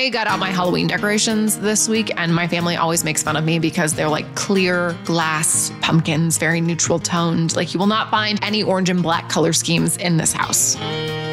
I got out my Halloween decorations this week, and my family always makes fun of me because they're like clear glass pumpkins, very neutral toned. Like, you will not find any orange and black color schemes in this house.